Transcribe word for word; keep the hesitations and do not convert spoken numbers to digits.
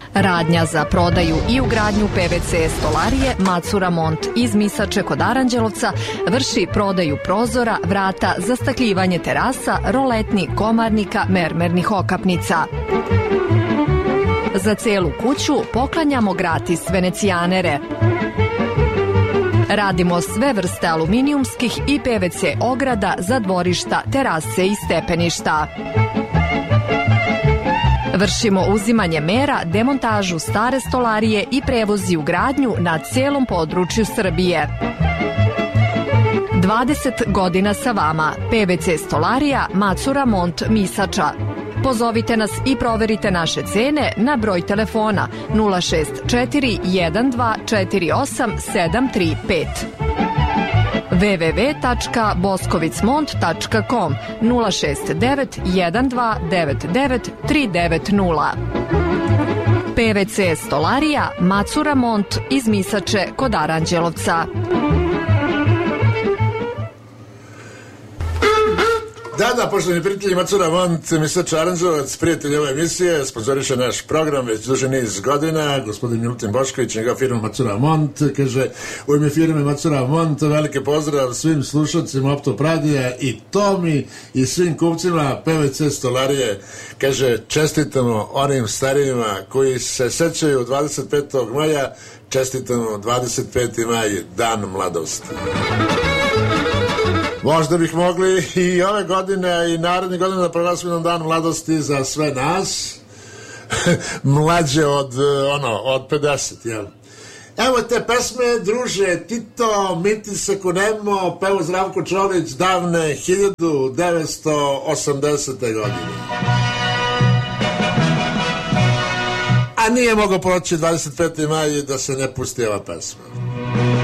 Radnja za prodaju i ugradnju P V C stolarije Macura Mont iz Misače kod Aranđelovca vrši prodaju prozora, vrata, zastakljivanje terasa, roletni, komarnika, mermernih okapnica. Za celu kuću poklanjamo gratis venecijanere. Radimo sve vrste aluminijumskih i P V C ograda za dvorišta, terase i stepeništa. Vršimo uzimanje mera, demontažu stare stolarije i prevoz i ugradnju na celom području Srbije. dvadeset godina sa vama. P V C stolarija Macura Mont Misača. Pozovite nas i proverite naše cene na broj telefona nula šest četiri jedan dva četiri osam sedam tri pet. w w w tačka boskovicmont tačka com nula šest devet jedan dva devet devet tri devet nula. P V C stolarija Macura Mont iz Misače kod Aranđelovca. Da, da, poštovani prijatelji, Macura Mont, Misač Aranđelovac, prijatelj ove emisije, sponzoriše naš program već duže niz godina, gospodin Milutin Bošković, njega firma Macura Mont, kaže, u ime firme Macura Mont, velike pozdrav svim slušalcima Optop radija i Tomi i svim kupcima P V C stolarije, kaže, čestitamo onim starijima koji se sećaju dvadeset petog maja, čestitamo dvadeset peti maj, dan mladosti. Možda bih mogli i ove godine i naredne godine da proglasimo dan mladosti za sve nas mlađe od ono od pedeset, jel? Evo te pesme, druže Tito, Miti se kunemo, pevo Zdravko Čolić davne hiljadu devetsto osamdesete godine. A nije mogao proći dvadeset peti maj da se ne pusti ova pesma.